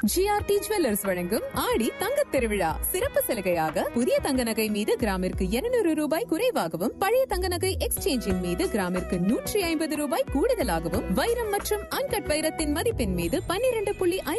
GRT jewellers வழங்கும் ஆடி தங்கத் திருவிழா சிறப்பு சலுகையாக புதிய தங்க நகை மீது கிராமிற்கு 200 ரூபாய் குறைவாகவும் பழைய தங்க நகை எக்ஸ்சேஞ்சின் மீது கிராமிற்கு 150 ரூபாய் கூடுதலாகவும் வைரம் மற்றும் அன்கட் வைரத்தின் மதிப்பின் மீது 12.5